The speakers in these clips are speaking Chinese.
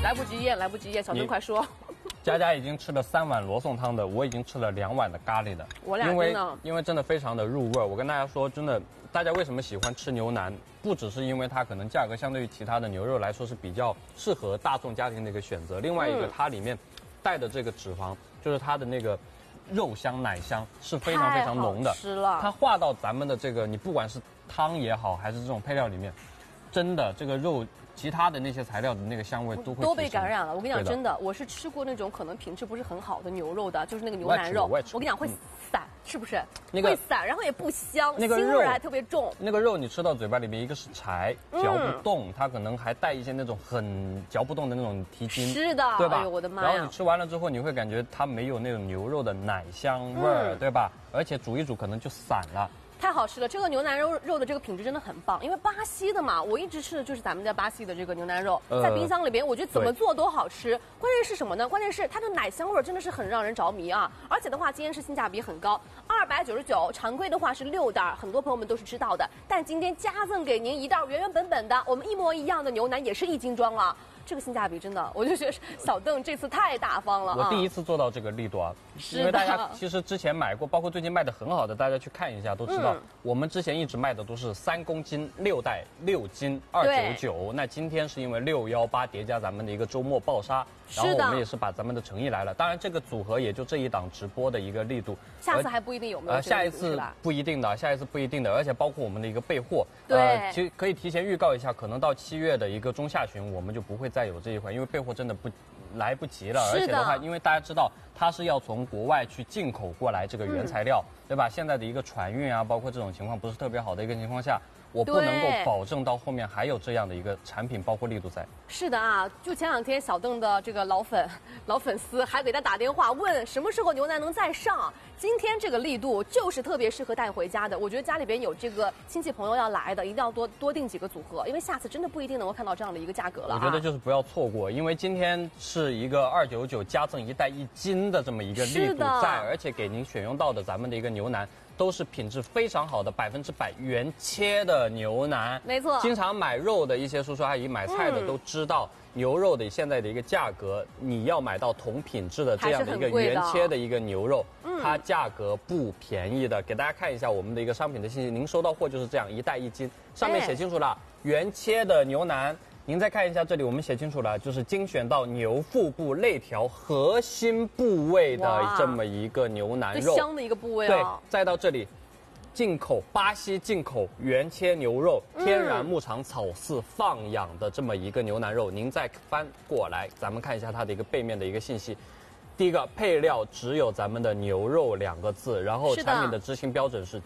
来不及咽，来不及咽，小邓快说。 佳佳已经吃了3碗罗宋汤的，我已经吃了2碗的咖喱的。 我俩真的， 因为真的非常的入味儿。我跟大家说，真的，大家为什么喜欢吃牛腩？不只是因为它可能价格相对于其他的牛肉来说是比较适合大众家庭的一个选择，另外一个它里面带的这个脂肪，就是它的那个肉香、奶香是非常非常浓的。 吃了， 它化到咱们的这个，你不管是汤也好，还是这种配料里面，真的这个肉。其他的那些材料的那个香味都被感染了。我跟你讲，真的，我是吃过那种可能品质不是很好的牛肉的，就是那个牛腩肉。我跟你讲会散，是不是？会散，然后也不香， 那个腥味还特别重。 那个肉你吃到嘴巴里面，一个是柴，嚼不动，它可能还带一些那种很嚼不动的那种蹄筋。 是的， 对吧？ 哎呦我的妈呀！ 然后你吃完了之后，你会感觉它没有那种牛肉的奶香味儿，对吧？而且煮一煮可能就散了。 太好吃了，这个牛腩肉的这个品质真的很棒，因为巴西的嘛，我一直吃的就是咱们家巴西的这个牛腩肉，在冰箱里边，我觉得怎么做都好吃。关键是什么呢？关键是它的奶香味真的是很让人着迷啊！而且的话，今天是性价比很高，299，常规的话是6袋，很多朋友们都是知道的。但今天加赠给您1袋原原本本的，我们一模一样的牛腩也是1斤装了。这个性价比真的，我就觉得小邓这次太大方了。 我第一次做到这个力度啊，因为大家其实之前买过，包括最近卖的很好的，大家去看一下都知道，我们之前一直卖的都是3公斤6袋6斤299。那今天是因为618叠加咱们的一个周末爆杀，然后我们也是把咱们的诚意来了。当然这个组合也就这一档直播的一个力度， 下次还不一定有没有。 下一次不一定的，下一次不一定的，而且包括我们的一个备货， 对， 其实可以提前预告一下，可能到7月的一个中下旬，我们就不会再有这一款，因为备货真的来不及了。而且的话，因为大家知道它是要从国外去进口过来这个原材料，对吧？现在的一个船运啊，包括这种情况不是特别好的一个情况下，我不能够保证到后面还有这样的一个产品包括力度在。 是的啊，就前2天小邓的这个老粉丝还给他打电话问什么时候牛腩能再上。今天这个力度就是特别适合带回家的，我觉得家里边有这个亲戚朋友要来的，一定要多订几个组合，因为下次真的不一定能够看到这样的一个价格了。 我觉得就是不要错过，因为今天是一个299加赠1袋1斤的这么一个力度在，而且给您选用到的咱们的一个牛腩都是品质非常好的100%原切的牛腩。 没错， 经常买肉的一些叔叔阿姨、买菜的都知道，牛肉的现在的一个价格，你要买到同品质的这样的一个原切的一个牛肉，它价格不便宜的。给大家看一下我们的一个商品的信息，您收到货就是这样1袋1斤，上面写清楚了原切的牛腩。您再看一下这里，我们写清楚了，就是精选到牛腹部肋条核心部位的这么一个牛腩肉， 最香的一个部位啊。 对，再到这里，巴西进口原切牛肉，天然牧场草饲放养的这么一个牛腩肉。您再翻过来，咱们看一下它的一个背面的一个信息。第一个配料只有咱们的牛肉2个字，然后产品的执行标准是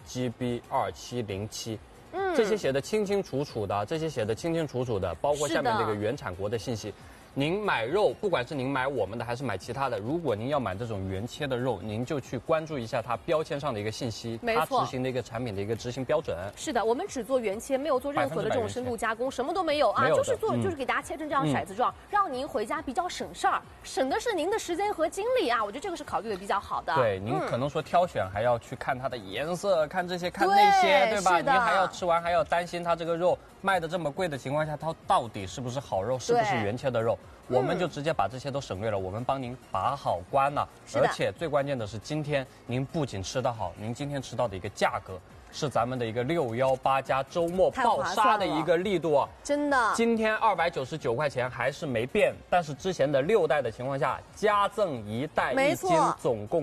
GB2707。这些写的清清楚楚的，包括下面这个原产国的信息。您买肉，不管是您买我们的还是买其他的，如果您要买这种原切的肉，您就去关注一下它标签上的一个信息，它执行的一个产品的一个执行标准。 是的，我们只做原切，没有做任何的这种深度加工，什么都没有啊，就是给大家切成这样骰子状，让您回家比较省事儿，省的是您的时间和精力啊。我觉得这个是考虑的比较好的。 对，您可能说挑选还要去看它的颜色，看这些看那些，对吧？您还要吃完还要担心它这个肉卖的这么贵的情况下，它到底是不是好肉，是不是原切的肉？我们就直接把这些都省略了，我们帮您把好关了。而且最关键的是，今天您不仅吃得好，您今天吃到的一个价格是咱们的一个618加周末爆杀的一个力度啊！ 真的， 今天299块钱还是没变，但是之前的6袋的情况下加赠1袋1斤，总共